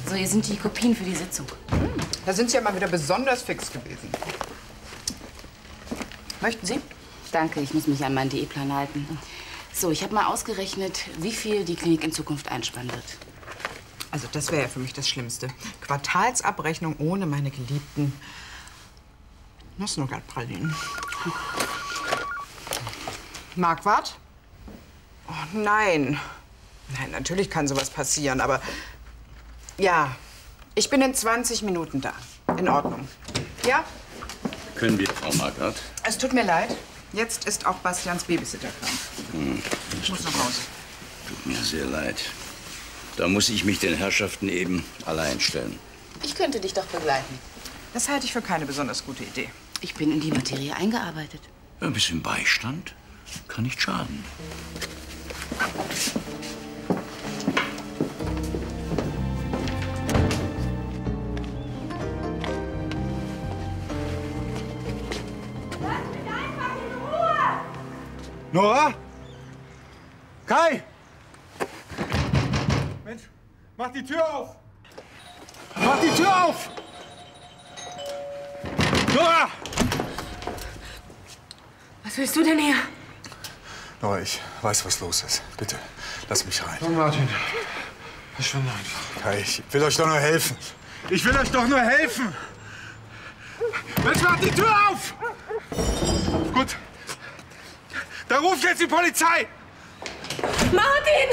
So, hier sind die Kopien für die Sitzung. Da sind Sie ja mal wieder besonders fix gewesen. Möchten Sie? Danke, ich muss mich an meinen Diätplan halten. So, ich habe mal ausgerechnet, wie viel die Klinik in Zukunft einsparen wird. Also das wäre ja für mich das Schlimmste. Quartalsabrechnung ohne meine geliebten Nuss-Nougat-Pralinen. Marquardt? Oh nein. Nein, natürlich kann sowas passieren, aber... Ja, ich bin in 20 Minuten da. In Ordnung. Ja? Können wir, Frau Marquardt? Es tut mir leid. Jetzt ist auch Bastians Babysitter krank. Ich muss nach Hause. Tut mir sehr leid. Da muss ich mich den Herrschaften eben allein stellen. Ich könnte dich doch begleiten. Das halte ich für keine besonders gute Idee. Ich bin in die Materie eingearbeitet. Ein bisschen Beistand kann nicht schaden. Nora? Kai! Mensch, mach die Tür auf! Mach die Tür auf! Nora! Was willst du denn hier? Nora, ich weiß, was los ist. Bitte, lass mich rein. Komm, Martin. Verschwinde einfach. Kai, ich will euch doch nur helfen. Ich will euch doch nur helfen! Mensch, mach die Tür auf! Gut. Da ruft jetzt die Polizei! Martin!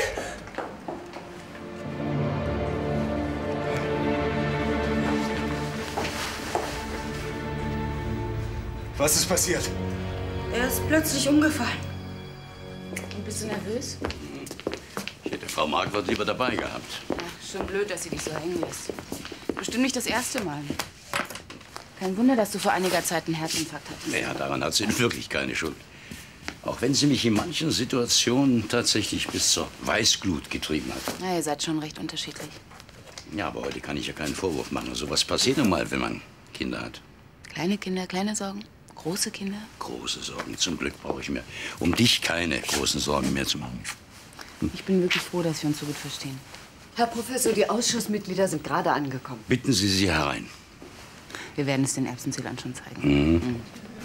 Was ist passiert? Er ist plötzlich umgefallen. Und bist du nervös? Ich hätte Frau Marquardt lieber dabei gehabt. Ach, schon blöd, dass sie dich so hängen lässt. Bestimmt nicht das erste Mal. Kein Wunder, dass du vor einiger Zeit einen Herzinfarkt hattest. Naja, daran hat sie wirklich keine Schuld. Auch wenn sie mich in manchen Situationen tatsächlich bis zur Weißglut getrieben hat. Na, ihr seid schon recht unterschiedlich. Ja, aber heute kann ich ja keinen Vorwurf machen. So was passiert nun mal, wenn man Kinder hat. Kleine Kinder, kleine Sorgen. Große Kinder? Große Sorgen. Zum Glück brauche ich mir um dich keine großen Sorgen mehr zu machen. Ich bin wirklich froh, dass wir uns so gut verstehen. Herr Professor, die Ausschussmitglieder sind gerade angekommen. Bitten Sie sie herein. Wir werden es den Erbsenzählern schon zeigen.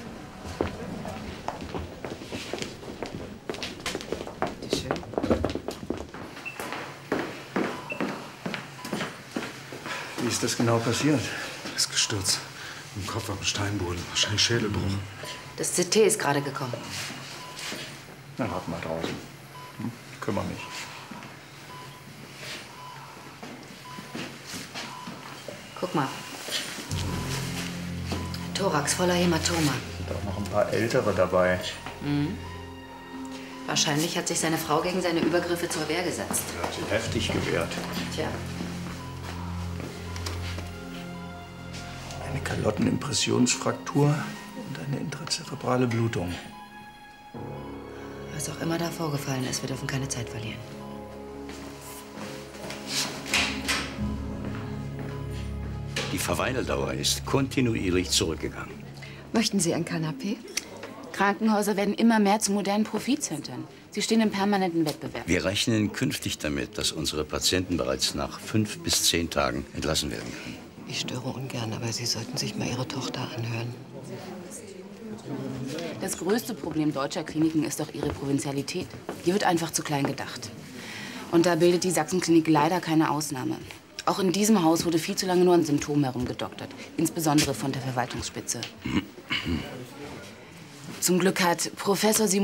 Bitte schön. Wie ist das genau passiert? Er ist gestürzt. Im Kopf am Steinboden. Wahrscheinlich Schädelbruch. Das CT ist gerade gekommen. Na, warte mal draußen. Ich kümmere mich. Guck mal. Thorax voller Hämatome. Sind auch noch ein paar Ältere dabei. Wahrscheinlich hat sich seine Frau gegen seine Übergriffe zur Wehr gesetzt. Er hat sich heftig gewehrt. Tja, Eine Kalottenimpressionsfraktur und eine intrazerebrale Blutung. was auch immer da vorgefallen ist, wir dürfen keine Zeit verlieren. Die Verweildauer ist kontinuierlich zurückgegangen. Möchten Sie ein Kanapee? Krankenhäuser werden immer mehr zu modernen Profitzentren. Sie stehen im permanenten Wettbewerb. Wir rechnen künftig damit, dass unsere Patienten bereits nach 5 bis 10 Tagen entlassen werden können. Ich störe ungern, aber Sie sollten sich mal Ihre Tochter anhören. Das größte Problem deutscher Kliniken ist doch ihre Provinzialität. Hier wird einfach zu klein gedacht. Und da bildet die Sachsenklinik leider keine Ausnahme. Auch in diesem Haus wurde viel zu lange nur an Symptomen herumgedoktert, insbesondere von der Verwaltungsspitze. Zum Glück hat Professor Simon